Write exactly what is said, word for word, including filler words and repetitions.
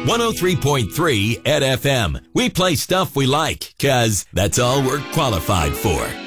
one oh three point three at F M. We play stuff we like, 'cause that's all we're qualified for.